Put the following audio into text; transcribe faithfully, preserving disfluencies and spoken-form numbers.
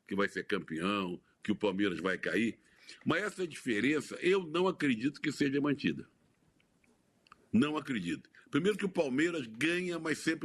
que vai ser campeão, que o Palmeiras vai cair. Mas essa diferença eu não acredito que seja mantida. Não acredito. Primeiro que o Palmeiras ganha, mas sempre